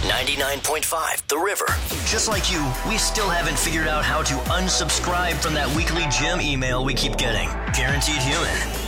99.5 The River. Just like you, we still haven't figured out how to unsubscribe from that weekly gym email we keep getting. Guaranteed Human.